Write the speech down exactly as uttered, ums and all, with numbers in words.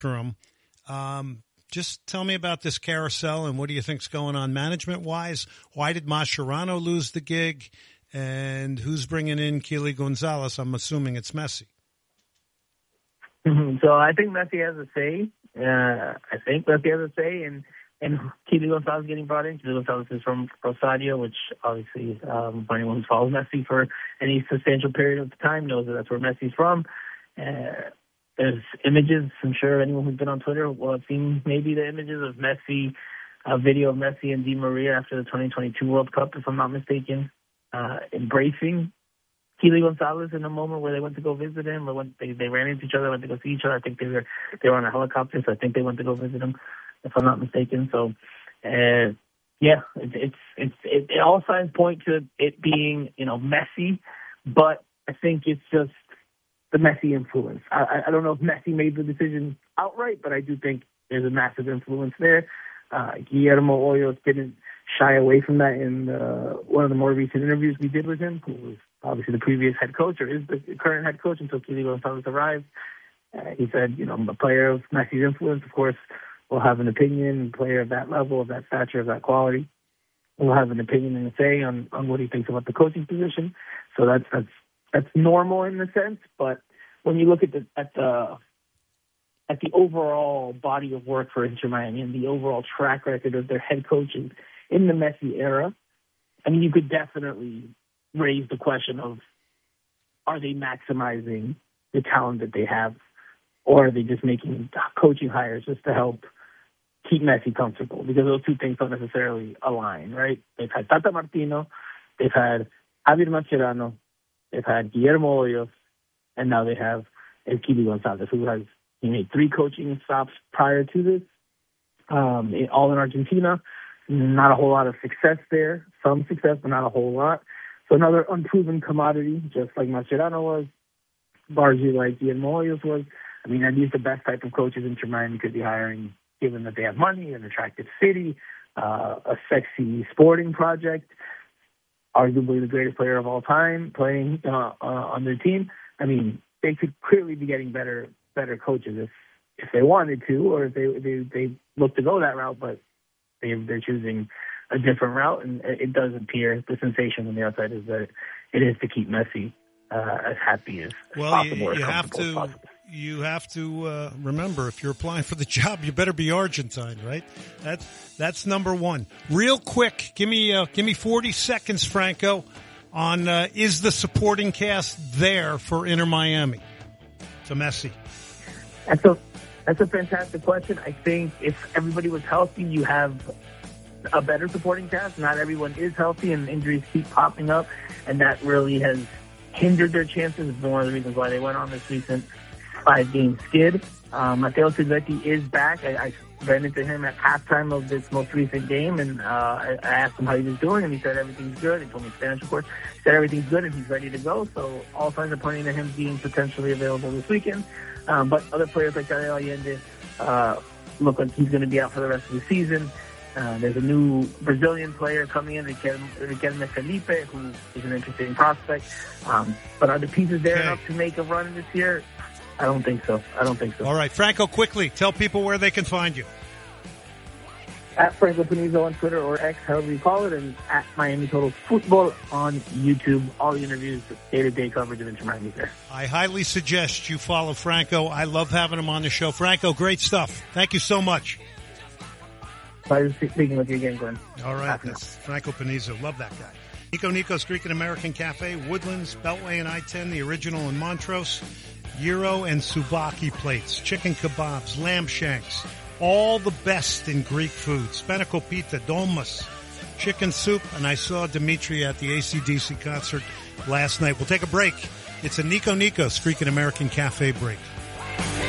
room. Um, just tell me about this carousel and what do you think's going on management-wise? Why did Mascherano lose the gig? And who's bringing in Keely Gonzalez? I'm assuming it's Messi. Mm-hmm. So I think Messi has a say. Uh, I think Messi has a say, and and Keely Gonzalez getting brought in. Keely Gonzalez is from Rosario, which obviously, um, for anyone who follows Messi for any substantial period of time knows that that's where Messi's from. Uh, there's images, I'm sure anyone who's been on Twitter will have seen maybe the images of Messi, a video of Messi and Di Maria after the twenty twenty-two World Cup, if I'm not mistaken, uh, embracing Keely Gonzalez in a moment where they went to go visit him, or when they, they ran into each other, went to go see each other. I think they were they were on a helicopter, so I think they went to go visit him, if I'm not mistaken. So, uh, yeah, it, it's it's it, it all signs point to it being, you know, Messi, but I think it's just the Messi influence. I, I don't know if Messi made the decision outright, but I do think there's a massive influence there. Uh, Guillermo Hoyos didn't shy away from that in uh, one of the more recent interviews we did with him, who was obviously the previous head coach, or is the current head coach until Keely Gonzalez arrived. Uh, he said, you know, I'm a player of Messi's influence, of course, will have an opinion, a player of that level, of that stature, of that quality, will have an opinion and a say on, on what he thinks about the coaching position. So that's that's that's normal in a sense, but when you look at the at the at the overall body of work for Inter Miami and the overall track record of their head coaches in the Messi era, I mean, you could definitely raise the question of, are they maximizing the talent that they have, or are they just making coaching hires just to help keep Messi comfortable? Because those two things don't necessarily align, right? They've had Tata Martino, they've had Javier Mascherano, they've had Guillermo Hoyos, and now they have Keely Gonzalez, who has he made three coaching stops prior to this, um, all in Argentina. Not a whole lot of success there. Some success, but not a whole lot. So another unproven commodity, just like Mascherano was, largely like Guillermo Hoyos was. I mean, at least the best type of coaches Inter Miami could be hiring, given that they have money, an attractive city, uh, a sexy sporting project, arguably the greatest player of all time playing uh, uh, on their team. I mean, they could clearly be getting better better coaches if, if they wanted to, or if they they, they look to go that route, but they, they're choosing a different route, and it does appear the sensation on the outside is that it is to keep Messi uh, as happy as well, possible. You, you as have to as you have to uh, remember, if you're applying for the job, you better be Argentine, right? That's that's number one. Real quick, give me uh, give me forty seconds, Franco, on uh, is the supporting cast there for Inter Miami to Messi? That's a that's a fantastic question. I think if everybody was healthy, you have a better supporting cast. Not everyone is healthy, and injuries keep popping up, and that really has hindered their chances. It's been one of the reasons why they went on this recent five-game skid. Um, Matteo Silvetti is back. I, I ran into him at halftime of this most recent game, and uh, I, I asked him how he was doing, and he said everything's good. He told me Spanish, of course. He said everything's good, and he's ready to go. So all signs are pointing to him being potentially available this weekend. Um, but other players like Daniel Allende uh, look like he's going to be out for the rest of the season. Uh, there's a new Brazilian player coming in, Riquelme Felipe, who is an interesting prospect. Um, but are the pieces there okay. enough to make a run this year? I don't think so. I don't think so. All right, Franco, quickly, tell people where they can find you. At Franco Panizo on Twitter, or X, however you call it, and at Miami Total Football on YouTube. All the interviews, day-to-day coverage of Inter Miami there. I highly suggest you follow Franco. I love having him on the show. Franco, great stuff. Thank you so much. Pleasure speaking with you again, Glenn. All right, that's Franco Panizo. Love that guy. Nico Nico's Greek and American Cafe, Woodlands, Beltway and I ten, the original in Montrose, gyro and souvlaki plates, chicken kebabs, lamb shanks, all the best in Greek food, spenakle pita, dolmas, chicken soup, and I saw Dimitri at the A C D C concert last night. We'll take a break. It's a Nico Nico's Greek and American Cafe break.